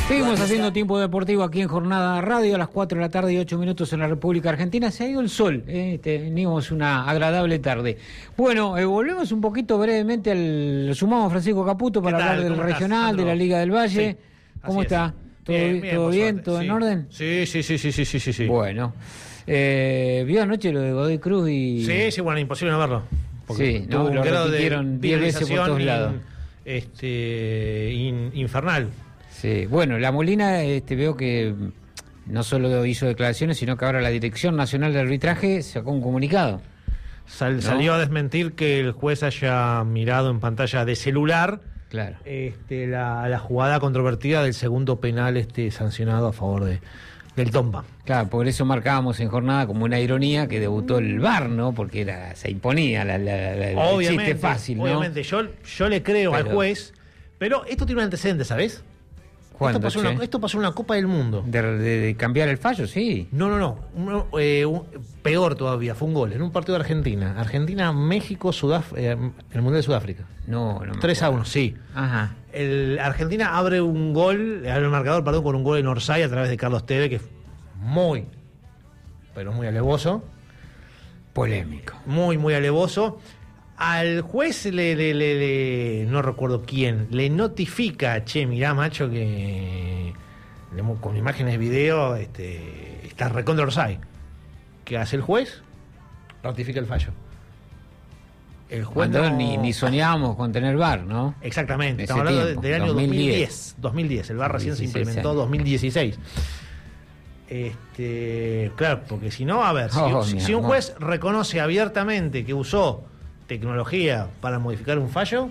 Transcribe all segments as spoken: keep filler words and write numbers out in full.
Seguimos haciendo tiempo deportivo aquí en Jornada Radio a las cuatro de la tarde y ocho minutos en la República Argentina. Se ha ido el sol, eh, teníamos una agradable tarde. Bueno, eh, volvemos un poquito brevemente al... Sumamos a Francisco Caputo para hablar del regional, estás, de la Liga del Valle. Sí, ¿cómo está? ¿Todo bien? Bien, ¿todo, bien? ¿Todo sí. en orden? Sí, sí, sí, sí, sí, sí, sí. Bueno, eh, ¿vio anoche lo de Godoy Cruz? Y... Sí, sí, bueno, imposible no verlo. Sí, no, lo repitieron diez veces por todos lados. Este, in, infernal. Sí, bueno, la Molina este, veo que no solo hizo declaraciones, sino que ahora la Dirección Nacional de Arbitraje sacó un comunicado. Sal, ¿no? Salió a desmentir que el juez haya mirado en pantalla de celular claro. este, la, la jugada controvertida del segundo penal este, sancionado a favor de, del Tomba. Claro, por eso marcábamos en Jornada como una ironía que debutó el V A R, ¿no? Porque era, se imponía la, la, la, el chiste fácil, ¿no? Obviamente, yo, yo le creo pero, al juez, pero esto tiene un antecedente, ¿sabes? Esto pasó, una, esto pasó en una Copa del Mundo. ¿De, de, de cambiar el fallo? Sí. No, no, no. Un, eh, un, peor todavía, fue un gol en un partido de Argentina. Argentina, México, Sudáfrica, eh, el Mundial de Sudáfrica. No, no. tres a uno, sí. Ajá. El, Argentina abre un gol, abre el marcador, perdón, con un gol en Orsay a través de Carlos Tevez, que es muy, pero muy alevoso. Polémico. Muy, muy alevoso. Al juez le, le, le, le, no recuerdo quién, le notifica, che, mirá, macho, que le, con imágenes de video este, está recontra Orsay. ¿Qué hace el juez? Ratifica el fallo. El juez no... ni, ni soñábamos con tener V A R, ¿no? Exactamente, estamos hablando tiempo, del año dos mil diez. dos mil diez, el V A R recién se implementó en dos mil dieciséis. Este, claro, porque si no, a ver, si, oh, si, si un juez reconoce abiertamente que usó tecnología para modificar un fallo,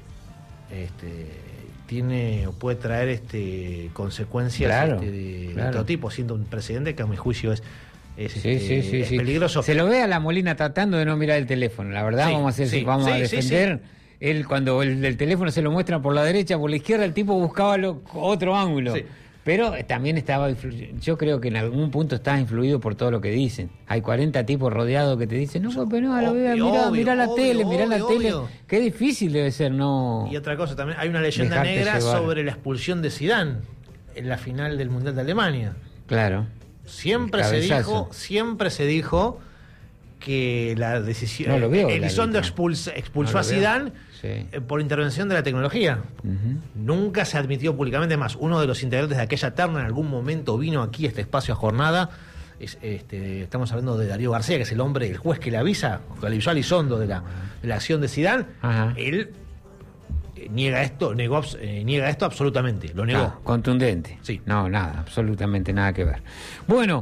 este, tiene o puede traer este consecuencias claro, este, de, claro. de todo tipo, siendo un precedente que a mi juicio es, es, sí, este, sí, sí, es sí. peligroso. Se lo ve a la Molina tratando de no mirar el teléfono, la verdad, sí, vamos a hacer, sí, vamos sí, a defender. Sí, sí. Él cuando el, el teléfono se lo muestra por la derecha, por la izquierda, el tipo buscaba lo, otro ángulo. Sí. Pero también estaba, yo creo que en algún punto está influido por todo lo que dicen. Hay cuarenta tipos rodeados que te dicen, no, pues no, lo veo, mirá, mirá la obvio, tele, mirá obvio, la tele. Obvio. Qué difícil debe ser, ¿no? Y otra cosa también, hay una leyenda negra llevar. sobre la expulsión de Zidane en la final del Mundial de Alemania. Claro. Siempre se dijo, siempre se dijo que la decisión, no lo veo, Elizondo expulsa, expulsó no a Zidane sí. por intervención de la tecnología. Uh-huh. Nunca se admitió públicamente, más uno de los integrantes de aquella terna en algún momento vino aquí a este espacio a Jornada. Es, este, estamos hablando de Darío García, que es el hombre, el juez que le avisa, que le avisó a Elizondo de la, de la acción de Zidane. Uh-huh. Él eh, niega esto, negó, eh, niega esto absolutamente, lo negó. Ah, contundente. Sí. No, nada, absolutamente nada que ver. Bueno,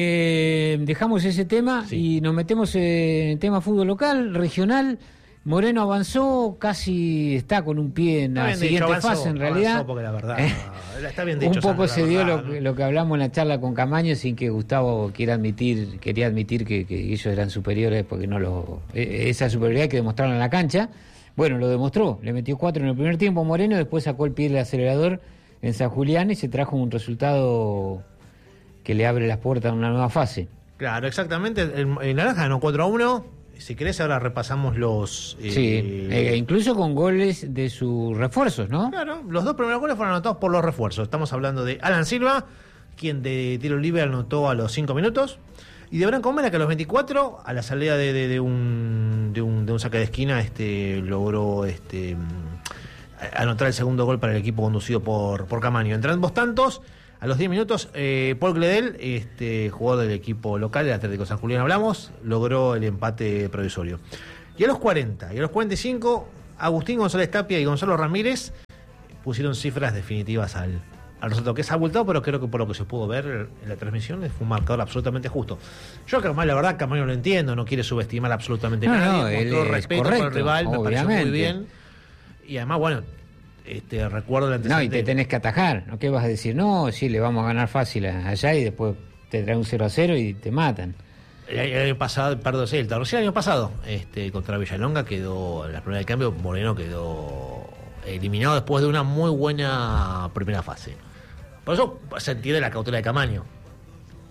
eh, dejamos ese tema sí. y nos metemos en el tema fútbol local, regional. Moreno avanzó, casi está con un pie en la siguiente dicho, avanzó, fase, en realidad. Porque la verdad, ¿Eh? está bien dicho, un poco Sandra, se dio verdad, lo, ¿no? lo que hablamos en la charla con Camaño, sin que Gustavo quiera admitir, quería admitir que, que ellos eran superiores, porque no lo, esa superioridad que demostraron en la cancha. Bueno, lo demostró, le metió cuatro en el primer tiempo Moreno, después sacó el pie del acelerador en San Julián y se trajo un resultado que le abre las puertas a una nueva fase. Claro, exactamente. El, el Naranja ganó cuatro a uno. Si querés, ahora repasamos los... Eh, sí, eh, incluso con goles de sus refuerzos, ¿no? Claro, los dos primeros goles fueron anotados por los refuerzos. Estamos hablando de Alan Silva, quien de tiro libre anotó a los cinco minutos, y de Branco Mena, que a los veinticuatro, a la salida de, de, de, un, de, un, de un saque de esquina, este logró este anotar el segundo gol para el equipo conducido por, por Camaño. Entre ambos tantos, a los diez minutos, eh, Paul Gledel, este jugador del equipo local, el Atlético San Julián hablamos, logró el empate provisorio. Y a los cuarenta y a los cuarenta y cinco, Agustín González Tapia y Gonzalo Ramírez pusieron cifras definitivas al, al resultado, que es abultado, pero creo que por lo que se pudo ver en la transmisión fue un marcador absolutamente justo. Yo, que la verdad, Camaño lo entiendo, no quiere subestimar absolutamente no, nadie, no, él mostró respeto correcto, por el rival, obviamente. me pareció muy bien. Y además, bueno, Este, recuerdo el antecedente. No, y te tenés que atajar, ¿no? ¿Qué vas a decir? No, sí, le vamos a ganar fácil allá y después te trae un cero a cero y te matan. El, el año pasado, perdón, sí, el tercer año pasado, este, contra Villalonga quedó, en la primera de cambio, Moreno quedó eliminado después de una muy buena primera fase. Por eso se entiende la cautela de Camaño.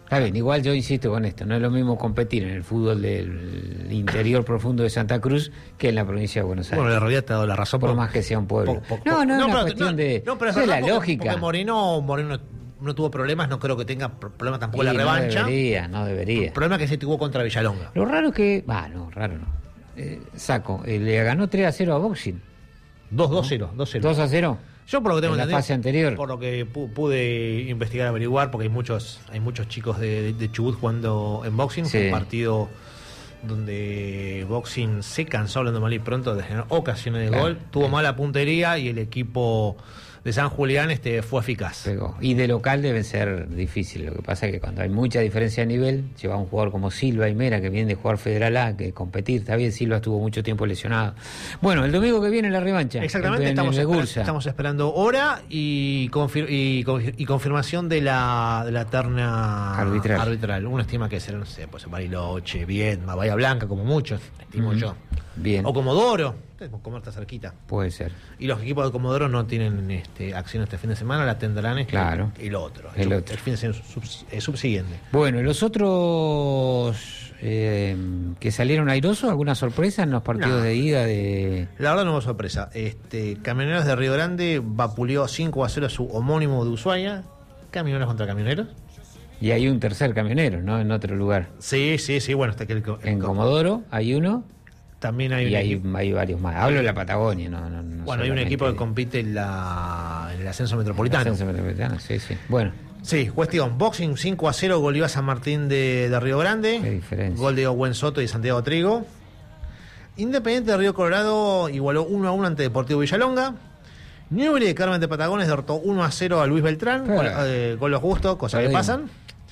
Está bien, igual yo insisto con esto, no es lo mismo competir en el fútbol del interior profundo de Santa Cruz que en la provincia de Buenos Aires. Bueno, en realidad te ha dado la razón. Por, por más que sea un pueblo. Por, por, no, no, no, es una pero, cuestión no, de, no, pero es de la porque, lógica. Porque Moreno, Moreno no tuvo problemas, no creo que tenga problema tampoco en la no revancha. No debería, no debería. El problema es que se tuvo contra Villalonga. Lo raro es que, ah, no, raro no. Eh, saco, eh, le ganó tres a cero a Boxing. dos a cero. dos a cero. Yo por lo que tengo en la fase anterior. Por lo que pude investigar, averiguar, porque hay muchos hay muchos chicos de, de Chubut jugando en Boxing, sí. Un partido donde Boxing se cansó, hablando mal y pronto, de generar ocasiones de claro. gol, tuvo claro. mala puntería y el equipo de San Julián este fue eficaz. Pegó. Y de local deben ser difíciles. Lo que pasa es que cuando hay mucha diferencia de nivel, lleva un jugador como Silva y Mera, que viene de jugar Federal A, que competir. Está bien, Silva estuvo mucho tiempo lesionado. Bueno, el domingo que viene la revancha. Exactamente, en, estamos, en esper- estamos esperando hora y, confir- y, confir- y confirmación de la, de la terna arbitral. arbitral. Uno estima que será, no sé, pues Bariloche, Viedma, Bahía Blanca, como muchos, estimo mm-hmm. yo. Bien. O Comodoro. Comodoro está cerquita. Puede ser. Y los equipos de Comodoro no tienen este, acción este fin de semana, la tendrán este, claro. el otro. El, el, otro. el fin de semana sub, eh, subsiguiente. Bueno, los otros eh, que salieron airosos, ¿alguna sorpresa en los partidos no. de ida? de La verdad no hubo sorpresa. Este, Camioneros de Río Grande vapuleó cinco a cero a su homónimo de Ushuaia. Camioneros contra Camioneros. Y hay un tercer camionero, ¿no? En otro lugar. Sí, sí, sí. Bueno, hasta que el, el en Comodoro hay uno. También hay y un hay, equipo... hay varios más. Hablo de la Patagonia, no, no, no bueno, hay un equipo que compite en, la... en el ascenso metropolitano. El ascenso metropolitano, sí, sí. Bueno. Sí, cuestión. Boxing cinco a cero goleó a San Martín de, de Río Grande. Qué diferencia. Gol de Owen Soto y Santiago Trigo. Independiente de Río Colorado igualó uno a uno ante Deportivo Villalonga. Newbery de Carmen de Patagones derrotó uno a cero a Luis Beltrán. Con, eh, con lo justo, cosas que pasan.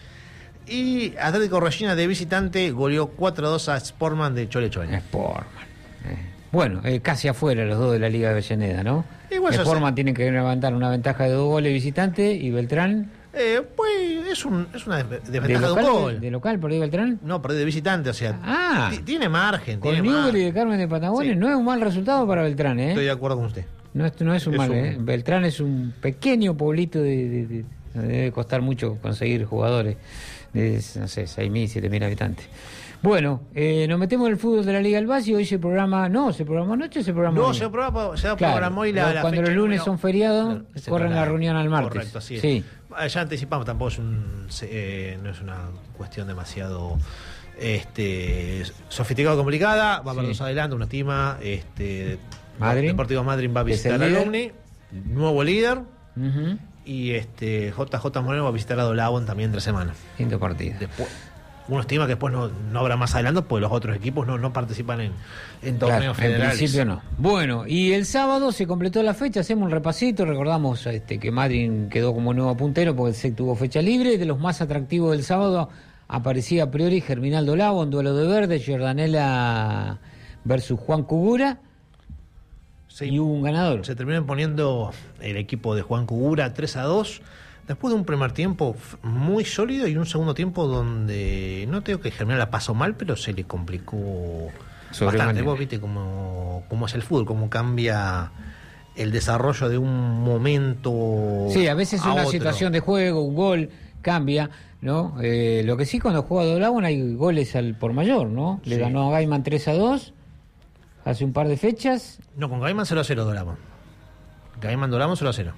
Y Atlético Regina de visitante goleó cuatro a dos a Sportman de Cholechoña. Sportman. Eh. Bueno, eh, casi afuera los dos de la Liga de Avellaneda, ¿no? Igual Sportman tiene que levantar una ventaja de dos goles visitante y Beltrán... Eh, pues es, un, es una desventaja de, de un gol. De, de local, perdió Beltrán. No, perdió de visitante, o sea, ah, t- tiene margen. Con tiene Newbery de Carmen de Patagones sí. No es un mal resultado para Beltrán, ¿eh? Estoy de acuerdo con usted. No, no es un es mal, un... ¿eh? Beltrán es un pequeño pueblito, de, de, de, debe costar mucho conseguir jugadores. De, no sé, seis mil, siete mil habitantes. Bueno, eh, nos metemos en el fútbol de la Liga del Valle. Hoy se programa, no, se programó anoche, se programó no, hoy. se programó, se claro, programó hoy la, la cuando fecha los lunes no, son feriados, claro, corren programa. La reunión al martes. Correcto, así es. Sí. Ya anticipamos, tampoco es un, eh, no es una cuestión demasiado este, sofisticada o complicada. Va para sí. los adelante, una estima. Este, Madrid. Deportivo Madrid va a visitar a Alumni, nuevo líder. Uh-huh. Y este J J Moreno va a visitar a Dolabón también entre semanas. Quinto partido. Después, uno estima que después no, no habrá más adelante, porque los otros equipos no, no participan en, en torneos claro, federales. En principio no. Bueno, y el sábado se completó la fecha, hacemos un repasito, recordamos este, que Madrid quedó como nuevo puntero porque el S E C tuvo fecha libre. De los más atractivos del sábado aparecía a priori Germinal Dolabo en duelo de verde, Giordanella versus Juan Cugura. Sí, y hubo un ganador. Se terminó imponiendo el equipo de Juan Cugura tres a dos. Después de un primer tiempo muy sólido y un segundo tiempo donde no tengo que Germinal la pasó mal, pero se le complicó bastante. Vos viste cómo, cómo es el fútbol, cómo cambia el desarrollo de un momento. Sí, a veces a una otro. situación de juego, un gol, cambia, ¿no? Eh, lo que sí, cuando juega Dolabón hay goles al por mayor, ¿no? Le sí. ganó a Gaiman tres a dos hace un par de fechas. No, con Gaiman cero a cero Dolabón. Gaiman Dolabón cero a cero.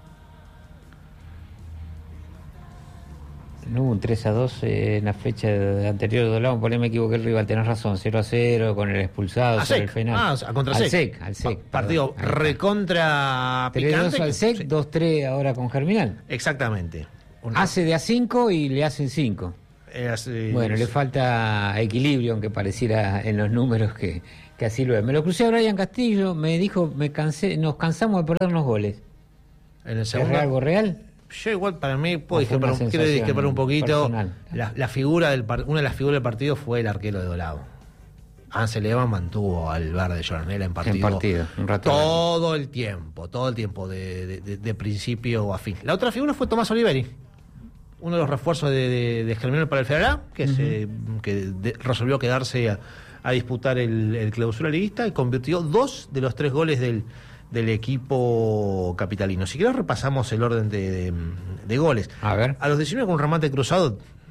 No hubo un tres a dos eh, en la fecha anterior de Dolabón, por ahí me equivoqué el rival, tenés razón, cero a cero con el expulsado sobre el final. Ah, a contra al S E C. Al S E C. Pa- partido recontra picante. tres a dos al S E C, sí. dos tres ahora con Germinal. Exactamente. Una... Hace de a cinco y le hacen cinco. Eh, bueno, sí. le falta equilibrio, aunque pareciera en los números que, que así lo es. Me lo crucé a Brian Castillo, me dijo, me cansé, nos cansamos de perdernos goles. ¿En el segundo? ¿Es algo real? Yo igual para mí puedo discrepar un, quiero discrepar un poquito. La, la figura del una de las figuras del partido fue el arquero de Dolabo. Ansel Evans mantuvo al verde Giordanella en partido, en partido un rato todo el tiempo, todo el tiempo de, de, de, de principio a fin. La otra figura fue Tomás Oliveri, uno de los refuerzos de, de, de Germinal para el Federal A, que, uh-huh. se, que de, resolvió quedarse a, a disputar el, el clausura liguista y convirtió dos de los tres goles del del equipo capitalino. Si querés repasamos el orden de, de, de goles. A ver. A los diecinueve con un remate cruzado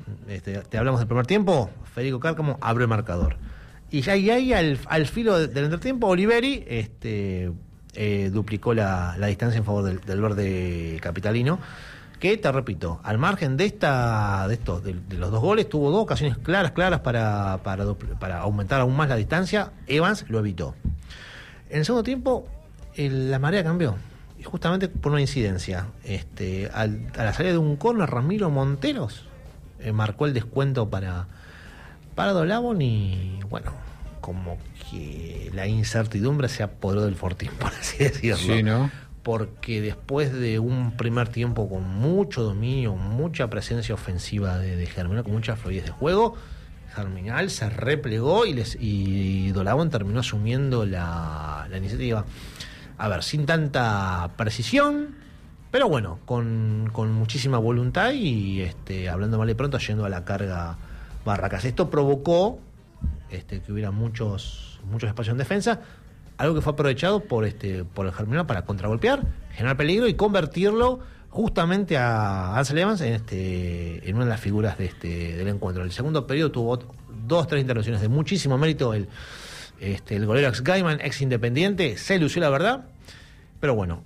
este, te hablamos del primer tiempo, Federico Cárcamo abrió el marcador. Y ya y ahí, al, al filo del entretiempo, Oliveri este, eh, duplicó la, la distancia en favor del, del verde capitalino, que, te repito, al margen de esta de estos de, de los dos goles, tuvo dos ocasiones claras, claras para, para, para aumentar aún más la distancia. Evans lo evitó. En el segundo tiempo, el, la marea cambió. Y justamente por una incidencia. Este, al, a la salida de un córner, Ramiro Monteros eh, marcó el descuento para... Para Dolabon y, bueno, como que la incertidumbre se apoderó del Fortín, por así decirlo. Sí, ¿no? Porque después de un primer tiempo con mucho dominio, mucha presencia ofensiva de, de Germinal, con mucha fluidez de juego, Germinal se replegó y, les, y Dolabon terminó asumiendo la, la iniciativa. A ver, sin tanta precisión, pero bueno, con, con muchísima voluntad y, este, hablando mal y pronto, yendo a la carga Barracas. Esto provocó este, que hubiera muchos muchos espacios en defensa, algo que fue aprovechado por este por el Germinal para contragolpear, generar peligro y convertirlo justamente a Ansel Evans en este en una de las figuras de este del encuentro. El segundo periodo tuvo dos, tres intervenciones de muchísimo mérito. El, este, el golero ex Gaiman, ex Independiente, se lució la verdad, pero bueno,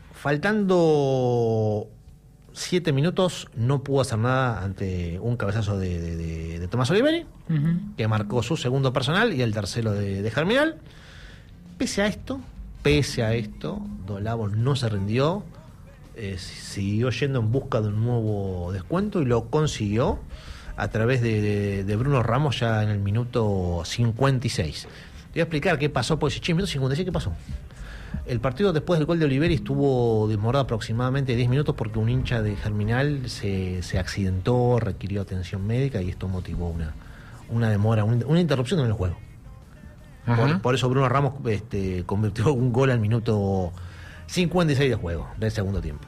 faltando siete minutos no pudo hacer nada ante un cabezazo de, de, de, de Tomás Oliveri, uh-huh. que marcó su segundo personal y el tercero de, de Germinal. Pese a esto, pese a esto, Dolabon no se rindió, eh, siguió yendo en busca de un nuevo descuento y lo consiguió a través de, de, de Bruno Ramos ya en el minuto cincuenta y seis. Te voy a explicar qué pasó, porque si minuto cincuenta y seis, ¿qué pasó? El partido después del gol de Oliveri estuvo demorado aproximadamente diez minutos porque un hincha de Germinal se, se accidentó, requirió atención médica y esto motivó una, una demora, un, una interrupción en el juego. Por, por eso Bruno Ramos este, convirtió un gol al minuto cincuenta y seis de juego del segundo tiempo.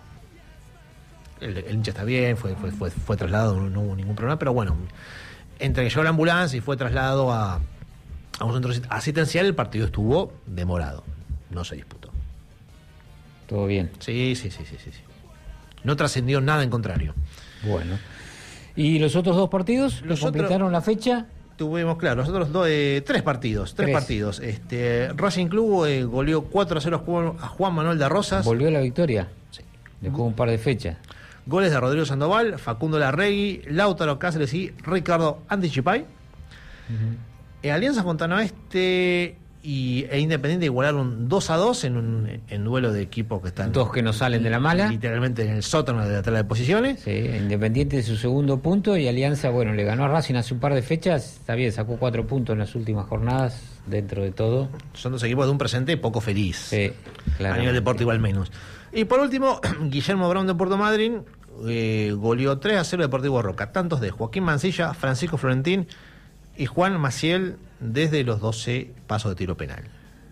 El, el hincha está bien, fue, fue, fue, fue trasladado, no, no hubo ningún problema, pero bueno, entre que llegó la ambulancia y fue trasladado a, a un centro asistencial, el partido estuvo demorado. No se disputó. ¿Todo bien? Sí, sí, sí, sí, sí. No trascendió nada en contrario. Bueno. ¿Y los otros dos partidos? ¿Los completaron la fecha? Tuvimos, claro, los otros dos, eh, tres partidos. Tres, tres partidos. Este, Racing Club eh, goleó cuatro a cero a Juan, a Juan Manuel de Rosas. ¿Volvió a la victoria? Sí. Después de un par de fechas. Goles de Rodrigo Sandoval, Facundo Larregui, Lautaro Cáceres y Ricardo Antichipay. Uh-huh. eh, Alianza Fontana Oeste y e Independiente igualaron dos a dos en un en duelo de equipos que están... Dos que no salen de la mala. Literalmente en el sótano de la tabla de posiciones. Sí, Independiente de su segundo punto y Alianza, bueno, le ganó a Racing hace un par de fechas. Está bien, sacó cuatro puntos en las últimas jornadas, dentro de todo. Son dos equipos de un presente poco feliz. Sí, claro. A nivel deportivo al menos. Y por último, Guillermo Brown de Puerto Madryn eh, goleó tres a cero Deportivo Roca. Tantos de Joaquín Mancilla, Francisco Florentín y Juan Maciel desde los doce pasos de tiro penal.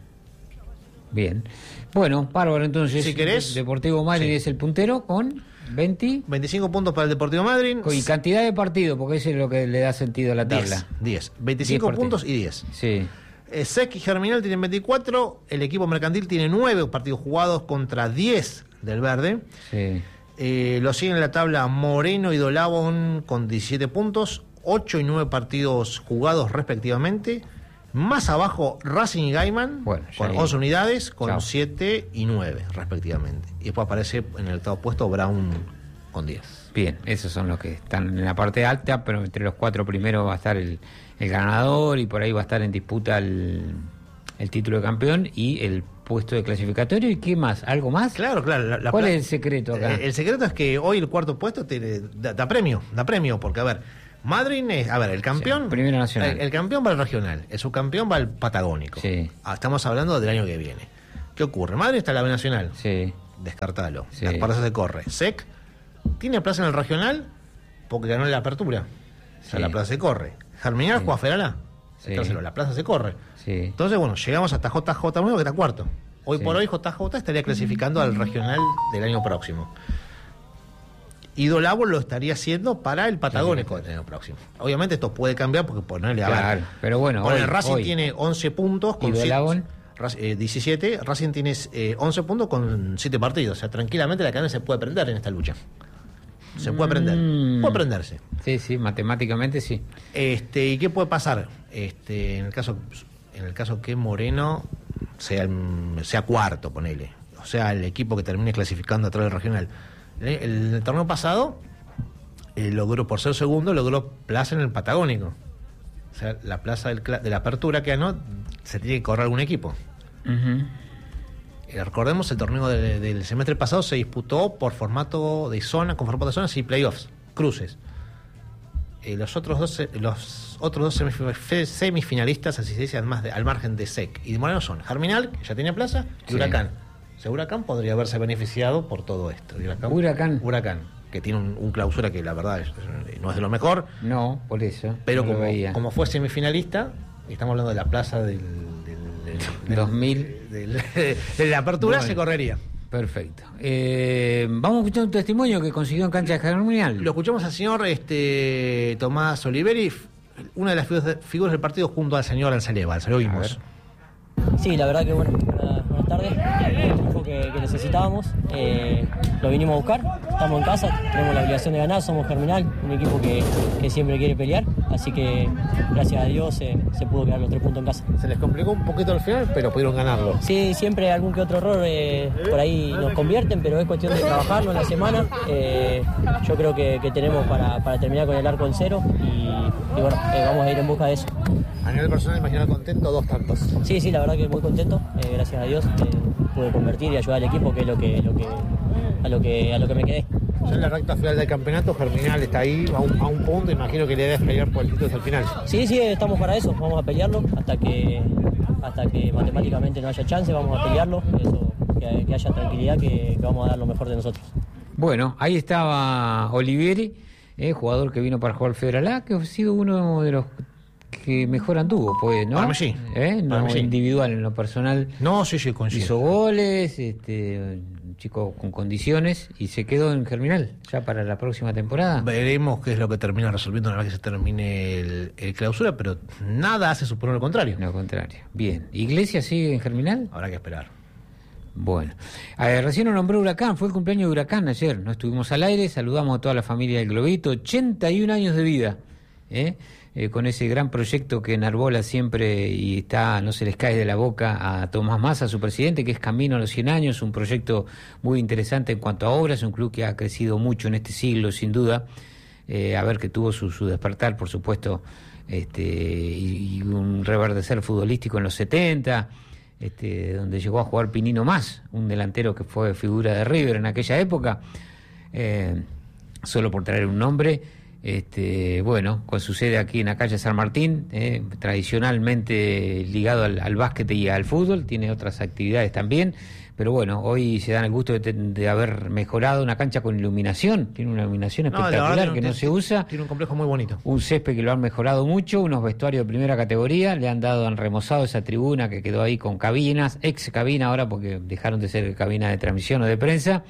Bien. Bueno, bárbaro, entonces. Si querés. Deportivo Madryn sí. es el puntero con veinte. veinticinco puntos para el Deportivo Madryn. Y cantidad de partidos, porque eso es lo que le da sentido a la tabla. diez. veinticinco diez puntos y diez. Sí. Eh, S E C y Germinal tienen veinticuatro. El equipo mercantil tiene nueve partidos jugados contra diez del verde. Sí. Eh, lo siguen en la tabla Moreno y Dolabon con diecisiete puntos. ocho y nueve partidos jugados respectivamente. Más abajo Racing y Gaiman, bueno, con once unidades, con Chao. siete y nueve respectivamente. Y después aparece en el octavo puesto Brown con diez. Bien, esos son los que están en la parte alta, pero entre los cuatro primeros va a estar el, el ganador y por ahí va a estar en disputa el, el título de campeón y el puesto de clasificatorio. ¿Y qué más? ¿Algo más? Claro, claro. La, la ¿Cuál plan... es el secreto acá? El, el secreto es que hoy el cuarto puesto te, da, da premio, da premio, porque a ver... Madryn es, a ver, el campeón. Sí, Primera Nacional. El, el campeón va al regional, el subcampeón va al patagónico. Sí. Ah, estamos hablando del año que viene. ¿Qué ocurre? Madryn está en la B Nacional. Sí. Descartalo. Sí. La plaza se corre. S E C tiene plaza en el regional porque ganó la apertura. O sea, sí. la plaza se corre. Germinal sí. juega Feralá. Sí. La plaza se corre. Sí. Entonces, bueno, llegamos hasta J J nueve, que está cuarto. Hoy sí. por hoy J J estaría clasificando al regional del año próximo. Y Dolabon lo estaría haciendo para el patagónico del año próximo. Obviamente esto puede cambiar porque ponerle a claro, ver. Pero bueno, Por hoy, el Racing hoy. tiene once puntos con ¿Y Dolabon? siete, eh, diecisiete. Racing tiene eh, once puntos con siete partidos. O sea, tranquilamente la cadena se puede prender en esta lucha. Se puede aprender. Mm. Puede aprenderse. Sí, sí, matemáticamente sí. Este, ¿y qué puede pasar? Este, en el caso, en el caso que Moreno sea, sea cuarto, ponele. O sea, el equipo que termine clasificando a través del regional. El, el torneo pasado eh, logró, por ser segundo, logró plaza en el Patagónico. O sea, la plaza del, de la apertura que ganó, se tiene que correr algún equipo. Uh-huh. Eh, recordemos, el torneo de, del semestre pasado se disputó por formato de zona, con formato de zonas y playoffs, cruces. Eh, los otros dos los otros dos semif- semifinalistas, así se dice, además de, al margen de S E C y de Moreno, son Germinal, que ya tenía plaza, y sí. Huracán. O sea, Huracán podría haberse beneficiado por todo esto. Huracán. Huracán. Huracán, que tiene un, un clausura que la verdad es, es, no es de lo mejor. No, por eso. Pero no como, como fue semifinalista, estamos hablando de la plaza del, del, del, del dos mil. Del, de, de la apertura, bueno, se correría. Perfecto. Eh, vamos a escuchar un testimonio que consiguió en cancha de Germinal. Lo escuchamos al señor este, Tomás Oliveri, una de las figuras, figuras del partido, junto al señor Alzaleva. Lo vimos. Sí, la verdad que bueno, buenas, buenas tardes. El triunfo que, que necesitábamos, eh, lo vinimos a buscar. Estamos en casa, tenemos la obligación de ganar, somos Germinal, un equipo que, que siempre quiere pelear. Así que gracias a Dios eh, se pudo quedar los tres puntos en casa. Se les complicó un poquito al final, pero pudieron ganarlo. Sí, siempre algún que otro error eh, por ahí nos convierten, pero es cuestión de trabajarlo en la semana. Eh, yo creo que, que tenemos para, para terminar con el arco en cero y, y bueno, eh, vamos a ir en busca de eso. A nivel personal, imagino contento, dos tantos. Sí, sí, la verdad que muy contento, eh, gracias a Dios eh, pude convertir y ayudar al equipo, que es lo que, lo que, a, lo que, a lo que me quedé. Ya en la recta final del campeonato, Germinal está ahí a un, a un punto, imagino que le debes pelear por el título hasta el final. Sí, sí, estamos para eso, vamos a pelearlo hasta que hasta que matemáticamente no haya chance, vamos a pelearlo, eso, que, que haya tranquilidad, que, que vamos a dar lo mejor de nosotros. Bueno, ahí estaba Oliveri, eh, jugador que vino para jugar Federal A, que ha sido uno de los que mejor anduvo, pues, ¿no? Para mí sí. ¿Eh? No Para mí sí. Individual, en lo personal. No, sí, sí, coincido. Hizo goles, este, un chico con condiciones, y se quedó en Germinal ya para la próxima temporada. Veremos qué es lo que termina resolviendo una vez que se termine el, el clausura, pero nada hace suponer lo contrario. Lo contrario. Bien. ¿Iglesia sigue en Germinal? Habrá que esperar. Bueno, eh, recién lo nombré Huracán, fue el cumpleaños de Huracán ayer, no estuvimos al aire, saludamos a toda la familia del Globito, ochenta y un años de vida, ¿eh? Eh, con ese gran proyecto que enarbola siempre y está, no se les cae de la boca a Tomás Massa, su presidente, que es Camino a los cien años, un proyecto muy interesante en cuanto a obras, un club que ha crecido mucho en este siglo, sin duda, eh, a ver que tuvo su, su despertar, por supuesto, este, y, y un reverdecer futbolístico en los setenta, este, donde llegó a jugar Pinino Más, un delantero que fue figura de River en aquella época, eh, solo por traer un nombre. Este, bueno, con su sede aquí en la calle San Martín, eh, tradicionalmente ligado al, al básquet y al fútbol, tiene otras actividades también, pero bueno, hoy se dan el gusto de, de haber mejorado una cancha con iluminación, tiene una iluminación espectacular no, que no tiene, se usa. Tiene un complejo muy bonito. Un césped que lo han mejorado mucho, unos vestuarios de primera categoría, le han dado, han remozado esa tribuna que quedó ahí con cabinas, ex cabina ahora porque dejaron de ser cabina de transmisión o de prensa.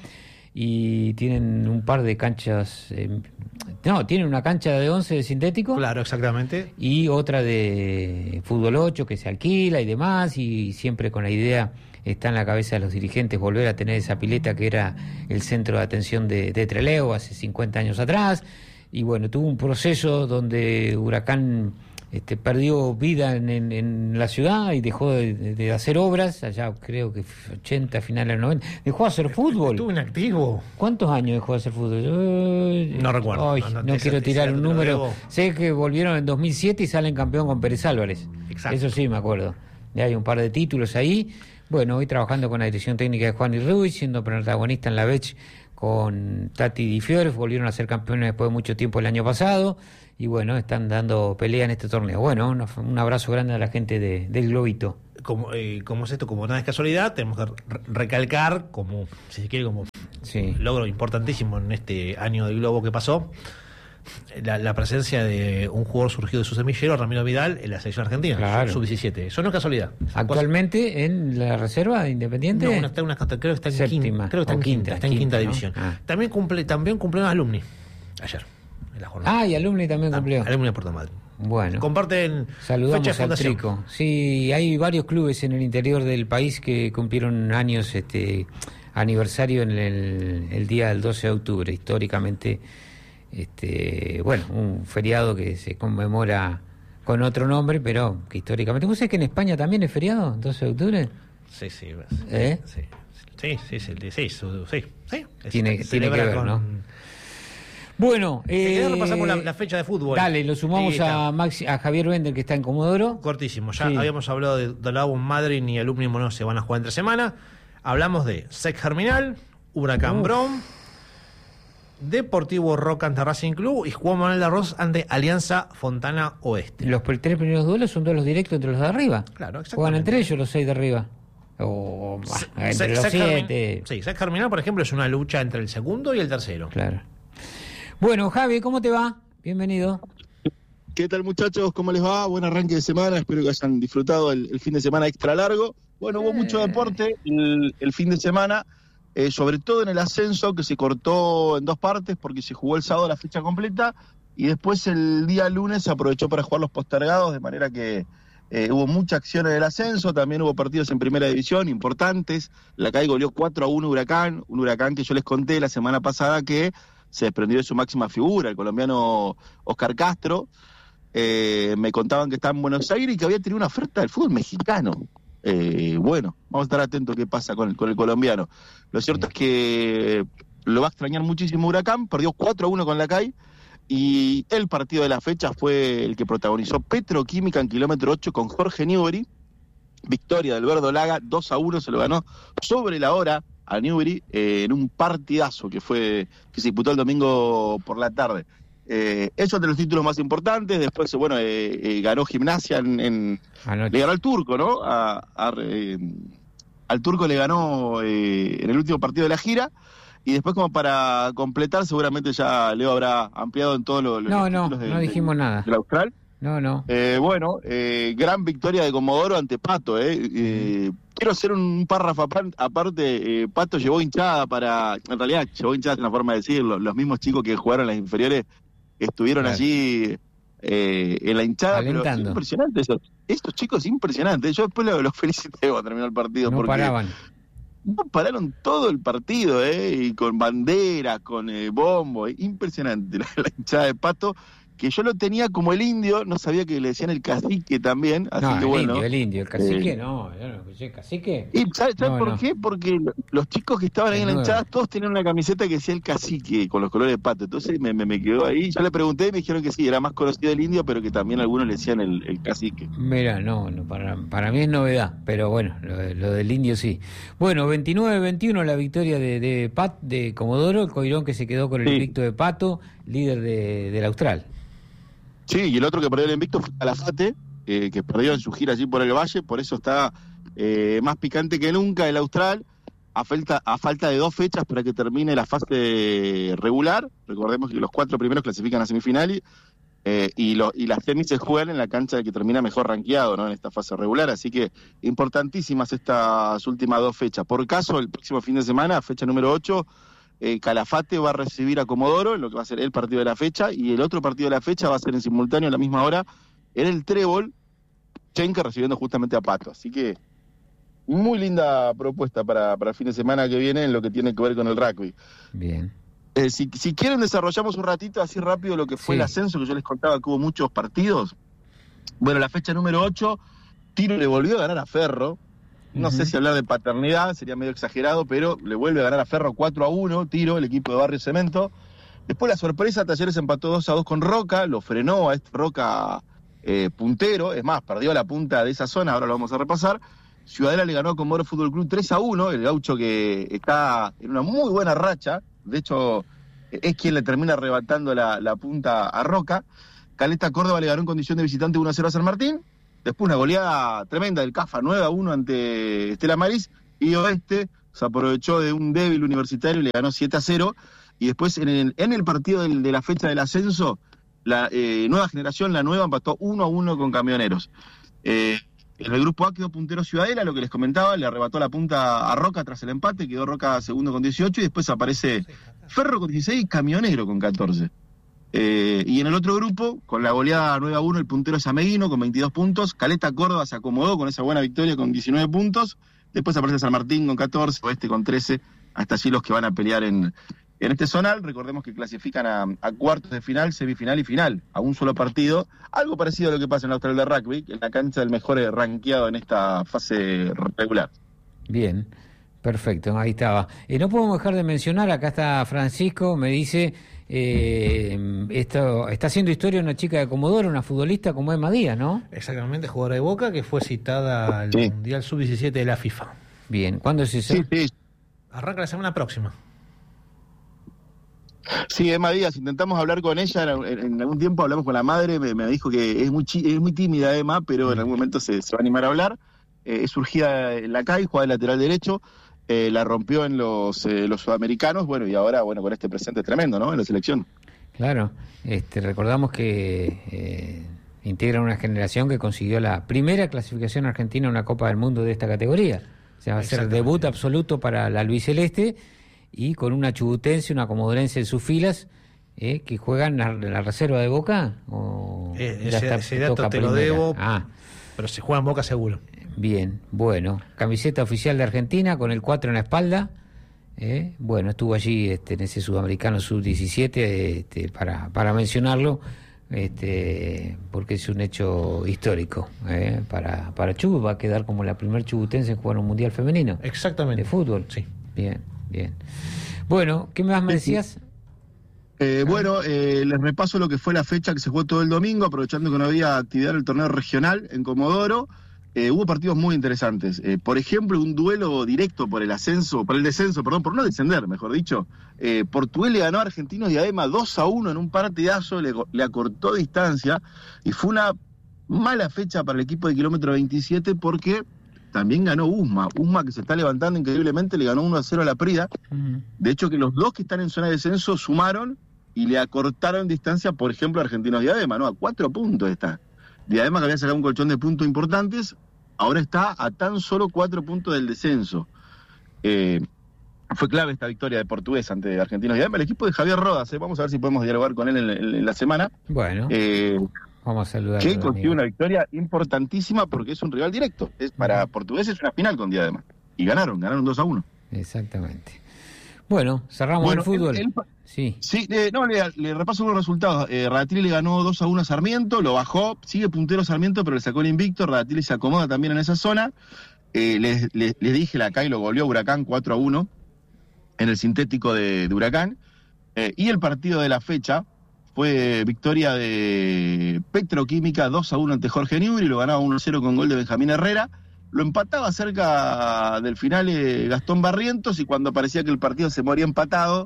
Y tienen un par de canchas, eh, no, tienen una cancha de once de sintético. Claro, exactamente. Y otra de fútbol ocho que se alquila y demás, y siempre con la idea, está en la cabeza de los dirigentes, volver a tener esa pileta que era el centro de atención de, de Trelew hace cincuenta años atrás. Y bueno, tuvo un proceso donde Huracán Este, perdió vida en, en, en la ciudad y dejó de, de, de hacer obras, allá creo que ochenta, finales de los noventa, dejó de hacer fútbol. Estuvo inactivo. ¿Cuántos años dejó de hacer fútbol? Yo, no recuerdo. Ay, no, no, no quiero tirar un número. Luego. Sé que volvieron en dos mil siete y salen campeón con Pérez Álvarez. Exacto. Eso sí me acuerdo. Ya hay un par de títulos ahí. Bueno, hoy trabajando con la dirección técnica de Juan y Ruiz, siendo protagonista en la B E C con Tati Di Fiore, volvieron a ser campeones después de mucho tiempo el año pasado. Y bueno, están dando pelea en este torneo. Bueno, un, un abrazo grande a la gente de, del Globito. Como, eh, como es esto, como nada es casualidad, tenemos que re- recalcar, como si se quiere, como sí. logro importantísimo en este año del Globo que pasó, la, la presencia de un jugador surgido de su semillero, Ramiro Vidal, en la selección argentina, claro. sub diecisiete. Eso no es casualidad. Actualmente cosa... en la reserva de Independiente. No, está una, creo que está en séptima, quinta, creo que está en quinta, quinta, está en quinta, quinta división. ¿No? Ah. También cumple, también cumplió Alumni ayer. Ah, y Alumni también cumplió. Ah, Alumni de Puerto Madre. Bueno. Comparten saludamos fecha de al Trico. Sí, hay varios clubes en el interior del país que cumplieron años este, aniversario en el, el día del doce de octubre, históricamente, este, bueno, un feriado que se conmemora con otro nombre, pero que históricamente... ¿Vos sabés que en España también es feriado, doce de octubre? Sí, sí. ¿Eh? Sí, sí, sí, sí, el dieciséis, sí, sí. Tiene, tiene que ver, con... ¿no? Bueno, eh, repasamos la, la fecha de fútbol. Dale, lo sumamos a, Maxi, a Javier Bender, que está en Comodoro. Cortísimo, ya sí. Habíamos hablado de Dalabo Madrid y Alumni Mono se van a jugar entre semana. Hablamos de Sec Germinal, Huracán Uf. Brom, Deportivo Roca ante Racing Club y Juan Manuel de Arroz ante Alianza Fontana Oeste. Los tres primeros duelos son duelos directos entre los de arriba. Claro, exactamente. Juegan entre ellos los seis de arriba. O bah, entre Se, los siete. Sí, Sec Germinal, por ejemplo, es una lucha entre el segundo y el tercero. Claro. Bueno, Javi, ¿cómo te va? Bienvenido. ¿Qué tal, muchachos? ¿Cómo les va? Buen arranque de semana. Espero que hayan disfrutado el, el fin de semana extra largo. Bueno, hubo eh. mucho deporte el, el fin de semana, eh, sobre todo en el ascenso, que se cortó en dos partes porque se jugó el sábado la fecha completa y después el día lunes se aprovechó para jugar los postergados, de manera que eh, hubo mucha acción en el ascenso. También hubo partidos en primera división importantes. La C A I goleó cuatro a uno Huracán, un Huracán que yo les conté la semana pasada que se desprendió de su máxima figura, el colombiano Oscar Castro. Eh, me contaban que estaba en Buenos Aires y que había tenido una oferta del fútbol mexicano. Eh, bueno, vamos a estar atentos a qué pasa con el, con el colombiano. Lo cierto es que lo va a extrañar muchísimo Huracán, perdió cuatro a uno con la C A I, y el partido de la fecha fue el que protagonizó Petroquímica en kilómetro ocho con Jorge Newbery. Victoria del Verdolaga, dos a uno, se lo ganó sobre la hora a Newbery eh, en un partidazo que fue que se disputó el domingo por la tarde. Eh, esos de los títulos más importantes. Después, bueno, eh, eh, ganó Gimnasia en, en le ganó al Turco, ¿no? A, a, eh, al Turco le ganó eh, en el último partido de la gira. Y después, como para completar, seguramente ya Leo habrá ampliado en todos los, los no, no, títulos de, no dijimos de, nada. del Austral. No, no. Eh, bueno, eh, gran victoria de Comodoro ante Pato. Eh. Eh, quiero hacer un párrafo aparte. Eh, Pato llevó hinchada para... En realidad, llevó hinchada, es una forma de decirlo. Los mismos chicos que jugaron las inferiores estuvieron claro. allí eh, en la hinchada. Alentando. Pero es impresionante eso. Estos chicos, impresionantes. Yo después los, los felicité cuando terminó el partido. No porque paraban. No pararon todo el partido, ¿eh? Y con banderas, con eh, bombo. Eh. Impresionante la, la hinchada de Pato. Que yo lo tenía como el indio, no sabía que le decían el cacique también, así no, que el bueno. Indio, el indio, el cacique eh, no, yo no escuché cacique. ¿Y sabes no, por no. qué? Porque los chicos que estaban ahí en la hinchada, todos tenían una camiseta que decía el cacique, con los colores de Pato, entonces me, me, me quedó ahí. Yo le pregunté y me dijeron que sí, era más conocido el indio, pero que también algunos le decían el, el cacique. Mira, no, no para, para mí es novedad, pero bueno, lo, lo del indio sí. Bueno, veintinueve veintiuno la victoria de, de Pat, de Comodoro, el Coirón que se quedó con el sí. invicto de Pato, líder de, del Austral. Sí, y el otro que perdió el invicto fue Calafate, eh, que perdió en su gira allí por el Valle, por eso está eh, más picante que nunca el Austral, a falta, a falta de dos fechas para que termine la fase regular. Recordemos que los cuatro primeros clasifican a semifinales eh, y, lo, y las semis se juegan en la cancha de que termina mejor rankeado, ¿no? En esta fase regular, así que importantísimas estas últimas dos fechas. Por caso, el próximo fin de semana, fecha número ocho, Eh, Calafate va a recibir a Comodoro, lo que va a ser el partido de la fecha, y el otro partido de la fecha va a ser en simultáneo a la misma hora en el Trébol, Chenca recibiendo justamente a Pato. Así que muy linda propuesta para, para el fin de semana que viene en lo que tiene que ver con el rugby. Bien. Eh, si, si quieren desarrollamos un ratito así rápido lo que fue sí. el ascenso, que yo les contaba que hubo muchos partidos. Bueno, la fecha número ocho, Tiro le volvió a ganar a Ferro. No uh-huh. sé si hablar de paternidad, sería medio exagerado, pero le vuelve a ganar a Ferro cuatro a uno, Tiro, el equipo de Barrio Cemento. Después la sorpresa, Talleres empató dos a dos con Roca, lo frenó a este Roca eh, puntero, es más, perdió la punta de esa zona, ahora lo vamos a repasar. Ciudadela le ganó a Comodoro Fútbol Club tres a uno, el gaucho que está en una muy buena racha, de hecho es quien le termina arrebatando la, la punta a Roca. Caleta Córdoba le ganó en condición de visitante uno a cero a San Martín. Después una goleada tremenda del CAFA, nueve a uno ante Estela Maris, y Oeste se aprovechó de un débil Universitario y le ganó siete a cero. Y después en el, en el partido del, de la fecha del ascenso, la eh, nueva generación, la nueva, empató uno a uno con Camioneros. Eh, en el grupo A quedó puntero Ciudadela, lo que les comentaba, le arrebató la punta a Roca tras el empate, quedó Roca segundo con dieciocho, y después aparece Ferro con dieciséis y Camionero con catorce. Eh, y en el otro grupo, con la goleada nueve a uno, el puntero es Ameguino con veintidós puntos, Caleta Córdoba se acomodó con esa buena victoria con diecinueve puntos, después aparece San Martín con catorce, Oeste con trece hasta allí los que van a pelear en, en este zonal. Recordemos que clasifican a, a cuartos de final, semifinal y final, a un solo partido, algo parecido a lo que pasa en la Austral de Rugby, en la cancha del mejor rankeado en esta fase regular. Bien, perfecto, ahí estaba. Eh, no podemos dejar de mencionar, acá está Francisco, me dice, eh, esto, está haciendo historia una chica de Comodoro, una futbolista como Emma Díaz, ¿no? Exactamente, jugadora de Boca, que fue citada al sí. Mundial sub diecisiete de la FIFA. Bien, ¿cuándo es eso? Sí, sí. Arranca la semana próxima. Sí, Emma Díaz, intentamos hablar con ella, en, en algún tiempo hablamos con la madre, me, me dijo que es muy, es muy tímida Emma, pero en algún momento se, se va a animar a hablar. Eh, es surgida en la C A I, juega de lateral derecho, eh, la rompió en los, eh, los sudamericanos, bueno, y ahora, bueno, con este presente tremendo, ¿no?, en la selección. Claro, este, recordamos que eh, integra una generación que consiguió la primera clasificación argentina en una Copa del Mundo de esta categoría. O sea, va a ser debut absoluto para la albiceleste y con una chubutense, una comodorense en sus filas, eh, que juegan la, la reserva de Boca. ¿O eh, ese, está, ese dato te lo debo, ah. pero se juega en Boca seguro. Bien, bueno, camiseta oficial de Argentina con el cuatro en la espalda, eh, bueno, estuvo allí este, en ese sudamericano sub diecisiete, este, para, para mencionarlo, este, porque es un hecho histórico, eh, para, para Chubut, va a quedar como la primer chubutense en jugar un mundial femenino. Exactamente. De fútbol. Sí. Bien, bien. Bueno, ¿qué más me decías? Eh, bueno, eh, les repaso lo que fue la fecha que se jugó todo el domingo, aprovechando que no había actividad del torneo regional en Comodoro. Eh, hubo partidos muy interesantes. Eh, por ejemplo, un duelo directo por el ascenso, por el descenso, perdón, por no descender, mejor dicho. Eh, Portugués le ganó a Argentinos Diadema dos a uno en un partidazo, le, le acortó distancia, y fue una mala fecha para el equipo de kilómetro veintisiete porque también ganó Usma. Usma, que se está levantando increíblemente, le ganó uno a cero a la Prida. Uh-huh. De hecho, que los dos que están en zona de descenso sumaron y le acortaron distancia, por ejemplo, a Argentinos Diadema, ¿no? A cuatro puntos está. Diadema, que había sacado un colchón de puntos importantes, ahora está a tan solo cuatro puntos del descenso. Eh, fue clave esta victoria de Portugués ante Argentinos Diadema. El equipo de Javier Rodas, eh, vamos a ver si podemos dialogar con él en, en, en la semana. Bueno, eh, vamos a saludar. Que consiguió una victoria importantísima porque es un rival directo. Es, para uh-huh. Portugués es una final con Diadema. Y ganaron, ganaron dos a uno. Exactamente. Bueno, cerramos bueno, el fútbol. El, el, sí, sí eh, no, le, le repaso los resultados. Eh, Radatili le ganó dos a uno a Sarmiento, lo bajó, sigue puntero Sarmiento, pero le sacó el invicto. Radatili se acomoda también en esa zona. Eh, les, les, les dije, la C A I lo goleó Huracán cuatro a uno en el sintético de, de Huracán. Eh, y el partido de la fecha fue victoria de Petroquímica dos a uno ante Jorge Newbery, lo ganaba uno a cero con gol de Benjamín Herrera. Lo empataba cerca del final eh, Gastón Barrientos, y cuando parecía que el partido se moría empatado,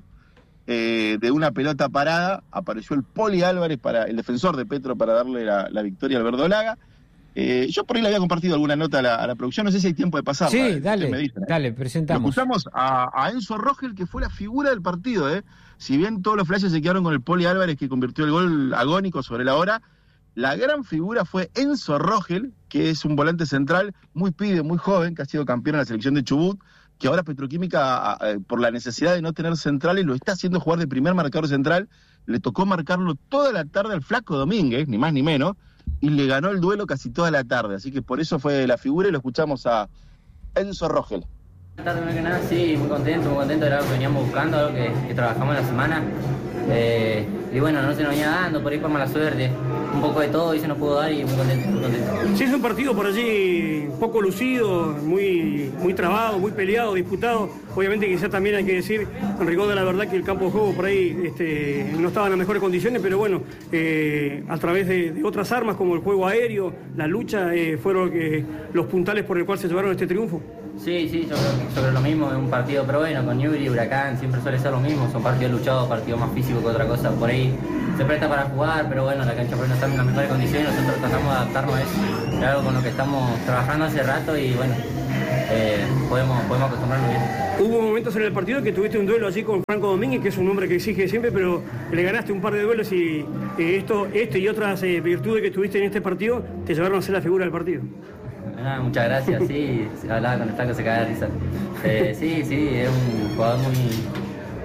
eh, de una pelota parada, apareció el Poli Álvarez, para el defensor de Petro, para darle la, la victoria al Verdolaga. Eh, yo por ahí le había compartido alguna nota a la, a la producción, no sé si hay tiempo de pasarla. Sí, eh, dale, me dicen, ¿eh? dale, presentamos. Lo escuchamos a, a Enzo Rogel, que fue la figura del partido. ¿eh? Si bien todos los flashes se quedaron con el Poli Álvarez, que convirtió el gol agónico sobre la hora, la gran figura fue Enzo Rogel, que es un volante central muy pibe, muy joven, que ha sido campeón en la selección de Chubut, que ahora Petroquímica, por la necesidad de no tener centrales, lo está haciendo jugar de primer marcador central. Le tocó marcarlo toda la tarde al Flaco Domínguez, ni más ni menos, y le ganó el duelo casi toda la tarde. Así que por eso fue la figura, y lo escuchamos a Enzo Rogel. Buenas tardes, que nada, sí, muy contento, muy contento de algo que veníamos buscando, algo que, que trabajamos en la semana. Eh, y bueno, no se nos venía dando, por ahí por mala suerte, un poco de todo y se nos pudo dar, y muy contento, muy contento. Sí, es un partido por allí poco lucido, muy, muy trabado, muy peleado, disputado. Obviamente quizás también hay que decir, en rigor de la verdad, que el campo de juego por ahí este, no estaba en las mejores condiciones, pero bueno, eh, a través de, de otras armas como el juego aéreo, la lucha, eh, fueron que, los puntales por el cual se llevaron este triunfo. Sí, sí, yo creo, yo creo lo mismo, es un partido, pero bueno, con Newbery y Huracán siempre suele ser lo mismo, son partidos luchados, partidos más físicos que otra cosa, por ahí se presta para jugar, pero bueno, la cancha por ahí no está en las mejores condiciones, nosotros tratamos de adaptarnos a eso, es algo con lo que estamos trabajando hace rato, y bueno, eh, podemos, podemos acostumbrarnos bien. Hubo momentos en el partido que tuviste un duelo allí con Franco Domínguez, que es un hombre que exige siempre, pero le ganaste un par de duelos, y eh, esto, este y otras eh, virtudes que tuviste en este partido te llevaron a ser la figura del partido. Ah, muchas gracias, sí, hablaba con el Flaco, se cae de risa. Eh, sí, sí, es un jugador muy,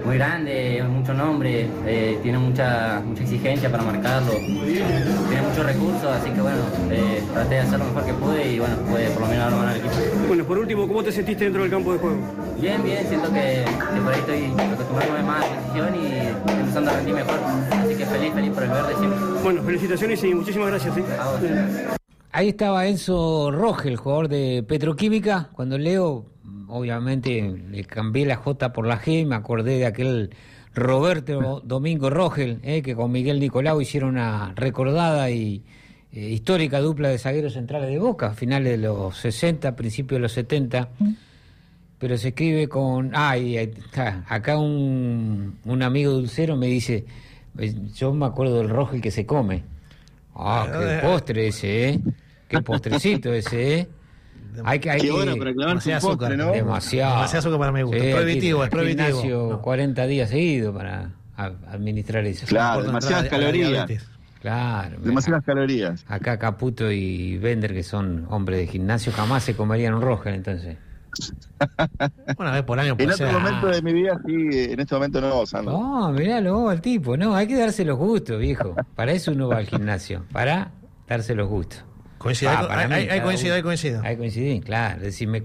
muy grande, mucho nombre, eh, tiene mucha mucha exigencia para marcarlo, tiene muchos recursos, así que bueno, eh, traté de hacer lo mejor que pude y bueno, pude por lo menos armar al equipo. Bueno, por último, ¿cómo te sentiste dentro del campo de juego? Bien, bien, siento que, que por ahí estoy acostumbrándome más a la posición y empezando a rendir mejor, así que feliz, feliz por el verde siempre. Bueno, felicitaciones y muchísimas gracias. ¿sí? Ahí estaba Enzo Rogel, el jugador de Petroquímica. Cuando leo, obviamente le cambié la J por la G, me acordé de aquel Roberto Domingo Rogel, eh, que con Miguel Nicolau hicieron una recordada y eh, histórica dupla de zagueros centrales de Boca, finales de los sesenta, principios de los setenta. Pero se escribe con... Ah, y está, acá un, un amigo dulcero me dice, yo me acuerdo del Rogel que se come. Ah, qué postre ese, ¿eh? Qué postrecito ese, ¿eh? Hay que, hay qué hora para clavarse un postre, ¿no? Demasiado. Demasiado azúcar para mi gusto. Sí, prohibitivo, es prohibitivo. Gimnasio no. cuarenta días seguidos para a, administrar eso. Claro, demasiadas calorías. Claro. Demasiadas mira, calorías. Acá Caputo y Bender, que son hombres de gimnasio, jamás se comerían un Rogel, entonces. Una vez por año. En otro momento de mi vida, sí, en este momento no, Sandro. No, miralo al tipo, no, hay que darse los gustos, viejo. Para eso uno va al gimnasio, para darse los gustos. Coincido, ah, hay, mí, hay, hay coincido, hay coincido. Hay coincidir, claro, decirme.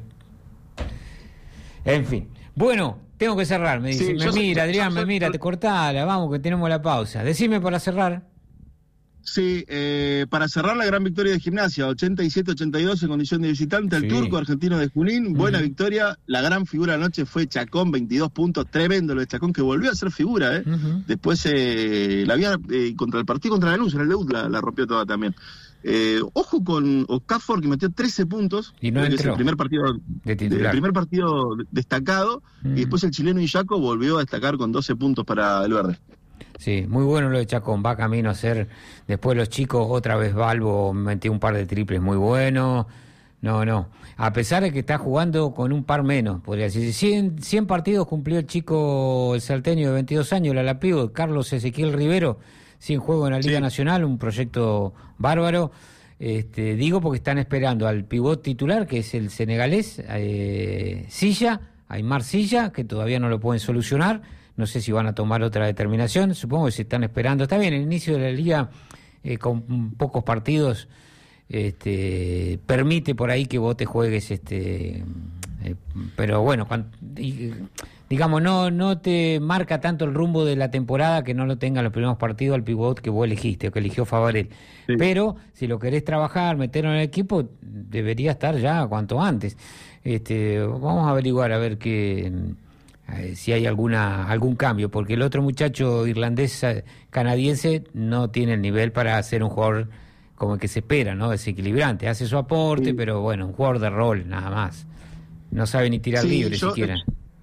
En fin. Bueno, tengo que cerrar, me dice. Sí, me mira, soy, Adrián, me soy, mira, yo... te cortala, vamos, que tenemos la pausa. Decime para cerrar. Sí, eh, para cerrar la gran victoria de Gimnasia, ochenta y siete a ochenta y dos en condición de visitante, el sí. turco argentino de Junín, buena uh-huh. victoria, la gran figura de la noche fue Chacón, veintidós puntos, tremendo lo de Chacón, que volvió a ser figura, ¿eh? Uh-huh. Después eh, la había, eh, contra el partido contra Lanús, en el debut la, la rompió toda también. Eh, ojo con Okafor, que metió trece puntos, y no entró. Es el primer partido, de el primer partido destacado, uh-huh. y después el chileno Illaco volvió a destacar con doce puntos para el verde. Sí, muy bueno lo de Chacón, va camino a ser, después los chicos, otra vez Balbo metió un par de triples muy buenos, no, no, a pesar de que está jugando con un par menos, podría decir, cien, cien partidos cumplió el chico, el salteño de veintidós años, el Alapivo, Carlos Ezequiel Rivero, sin juego en la Liga sí. Nacional, un proyecto bárbaro, este, digo porque están esperando al pivot titular, que es el senegalés, eh, Silla, Aymar Silla, que todavía no lo pueden solucionar. No sé si van a tomar otra determinación, supongo que se están esperando. Está bien, el inicio de la liga eh, con pocos partidos este, permite por ahí que vos te juegues, este, eh, pero bueno, cuando, y, digamos, no no te marca tanto el rumbo de la temporada que no lo tengan los primeros partidos al pivot que vos elegiste o que eligió Favarel. Sí. Pero si lo querés trabajar, meterlo en el equipo, debería estar ya cuanto antes. Este, vamos a averiguar a ver qué... Eh, si hay alguna algún cambio, porque el otro muchacho irlandés canadiense no tiene el nivel para ser un jugador como el que se espera, ¿no? Desequilibrante, hace su aporte, sí. pero bueno, un jugador de rol nada más, no sabe ni tirar sí, libre yo, siquiera.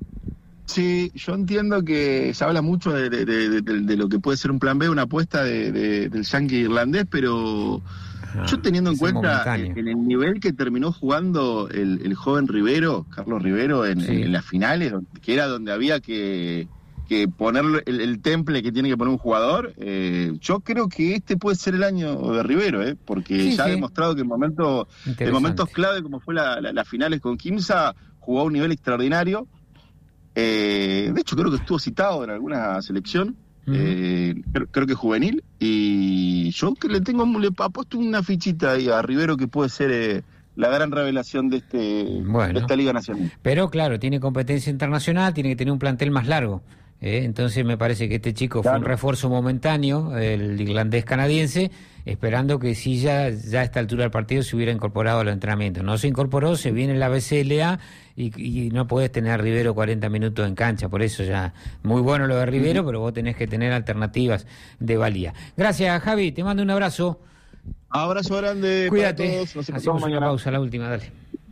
Sí, yo entiendo que se habla mucho de, de, de, de, de lo que puede ser un plan B, una apuesta de, de, del yankee irlandés, pero Ajá, yo teniendo en cuenta en, en el nivel que terminó jugando el, el joven Rivero, Carlos Rivero, en, sí. en, en las finales, que era donde había que, que poner el, el temple que tiene que poner un jugador, eh, yo creo que este puede ser el año de Rivero, eh, porque sí, ya sí. ha demostrado que en, momento, en momentos clave, como fue la, la, las finales con Quimsa, jugó a un nivel extraordinario. Eh, de hecho, creo que estuvo citado en alguna selección. Uh-huh. Eh, creo, creo que juvenil, y yo que le tengo le apuesto una fichita ahí a Rivero que puede ser eh, la gran revelación de este bueno, de esta Liga Nacional. Pero claro, tiene competencia internacional, tiene que tener un plantel más largo, ¿eh? Entonces me parece que este chico claro. fue un refuerzo momentáneo, el irlandés canadiense, esperando que si ya, ya a esta altura del partido se hubiera incorporado a los entrenamientos. No se incorporó, se viene la B C L A y, y no podés tener a Rivero cuarenta minutos en cancha, por eso ya muy bueno lo de Rivero, uh-huh. pero vos tenés que tener alternativas de valía. Gracias, Javi, te mando un abrazo. Abrazo grande. Cuídate. Para todos. Nos hacemos una pausa, la última, dale.